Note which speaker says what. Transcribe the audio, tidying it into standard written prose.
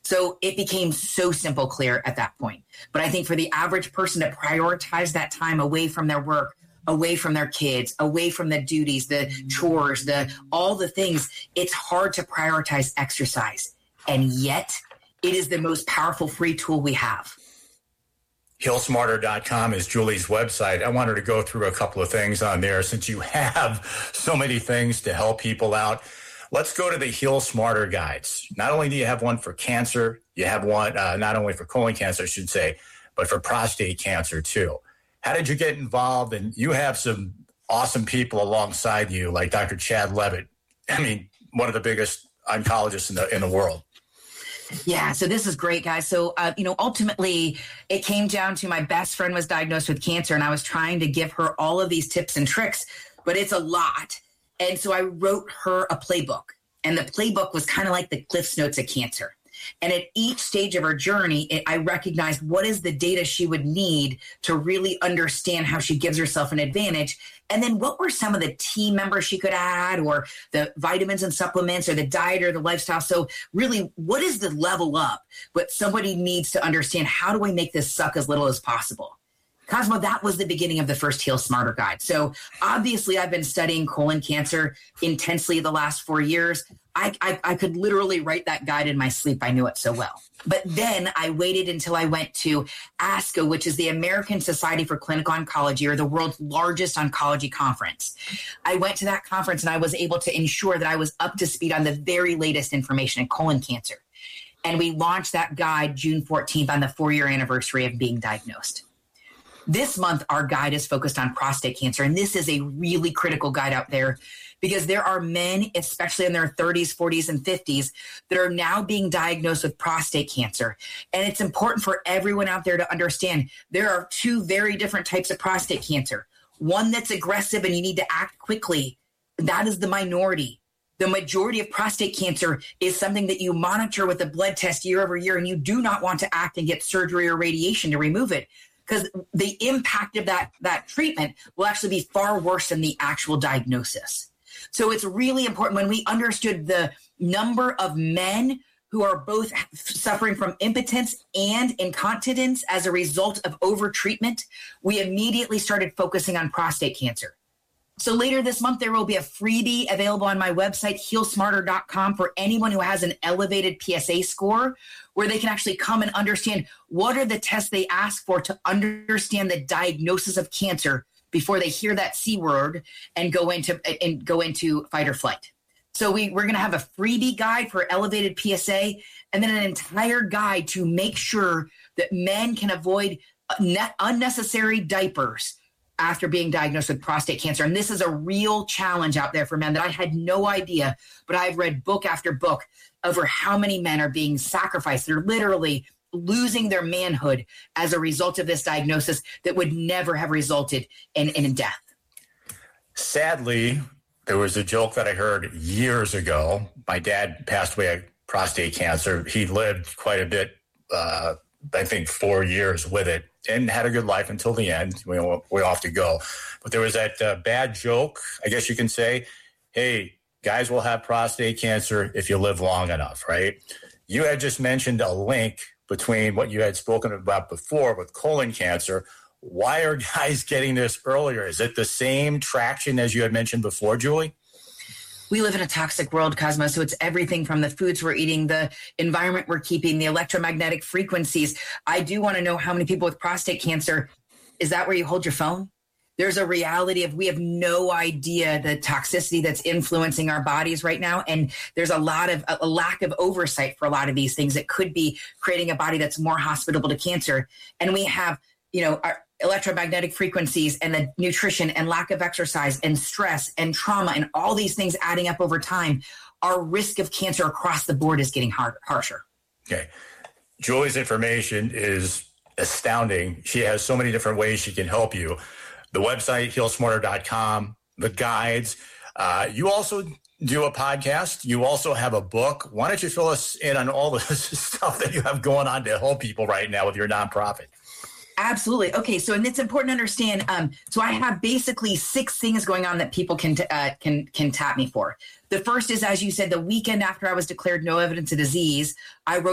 Speaker 1: So it became so simple, clear at that point. But I think for the average person to prioritize that time away from their work, away from their kids, away from the duties, the chores, all the things, it's hard to prioritize exercise. And yet it is the most powerful free tool we have.
Speaker 2: HealSmarter.com is Julie's website. I wanted to go through a couple of things on there since you have so many things to help people out. Let's go to the Heal Smarter guides. Not only do you have one for cancer, you have one not only for colon cancer, I should say, but for prostate cancer too. How did you get involved? And you have some awesome people alongside you, like Dr. Chad Levitt. I mean, one of the biggest oncologists in the world.
Speaker 1: Yeah, so this is great, guys. So, ultimately, it came down to my best friend was diagnosed with cancer, and I was trying to give her all of these tips and tricks, but it's a lot. And so I wrote her a playbook, and the playbook was kind of like the Cliff's Notes of cancer. And at each stage of her journey, I recognized what is the data she would need to really understand how she gives herself an advantage. And then what were some of the team members she could add, or the vitamins and supplements, or the diet, or the lifestyle. So really, what is the level up? But somebody needs to understand, how do I make this suck as little as possible? Cosmo, that was the beginning of the first Heal Smarter guide. So obviously I've been studying colon cancer intensely the last 4 years. I could literally write that guide in my sleep. I knew it so well. But then I waited until I went to ASCO, which is the American Society for Clinical Oncology, or the world's largest oncology conference. I went to that conference and I was able to ensure that I was up to speed on the very latest information in colon cancer. And we launched that guide June 14th on the 4-year anniversary of being diagnosed. This month, our guide is focused on prostate cancer, and this is a really critical guide out there because there are men, especially in their 30s, 40s, and 50s, that are now being diagnosed with prostate cancer. And it's important for everyone out there to understand there are 2 very different types of prostate cancer. One that's aggressive and you need to act quickly. That is the minority. The majority of prostate cancer is something that you monitor with a blood test year over year, and you do not want to act and get surgery or radiation to remove it, because the impact of that treatment will actually be far worse than the actual diagnosis. So it's really important. When we understood the number of men who are both suffering from impotence and incontinence as a result of overtreatment, we immediately started focusing on prostate cancer. So later this month, there will be a freebie available on my website, healsmarter.com, for anyone who has an elevated PSA score, where they can actually come and understand what are the tests they ask for to understand the diagnosis of cancer before they hear that C word and go into fight or flight. So we're going to have a freebie guide for elevated PSA, and then an entire guide to make sure that men can avoid unnecessary diapers after being diagnosed with prostate cancer. And this is a real challenge out there for men that I had no idea, but I've read book after book over how many men are being sacrificed. They're literally losing their manhood as a result of this diagnosis that would never have resulted in death.
Speaker 2: Sadly, there was a joke that I heard years ago. My dad passed away of prostate cancer. He lived quite a bit, I think 4 years with it, and had a good life until the end. We all have to go. But there was that bad joke, I guess you can say, hey, guys will have prostate cancer if you live long enough, right? You had just mentioned a link between what you had spoken about before with colon cancer. Why are guys getting this earlier? Is it the same traction as you had mentioned before, Julie?
Speaker 1: We live in a toxic world, Cosmo, so it's everything from the foods we're eating, the environment we're keeping, the electromagnetic frequencies. I do want to know how many people with prostate cancer, is that where you hold your phone? There's a reality of we have no idea the toxicity that's influencing our bodies right now. And there's a lack of oversight for a lot of these things that could be creating a body that's more hospitable to cancer. And we have, our electromagnetic frequencies and the nutrition and lack of exercise and stress and trauma and all these things adding up over time. Our risk of cancer across the board is getting harsher.
Speaker 2: Okay. Julie's information is astounding. She has so many different ways she can help you. The website, healsmarter.com, the guides. You also do a podcast. You also have a book. Why don't you fill us in on all this stuff that you have going on to help people right now with your nonprofit?
Speaker 1: Absolutely. Okay. So, and it's important to understand. So I have basically 6 things going on that people can tap me for. The first is, as you said, the weekend after I was declared no evidence of disease, I wrote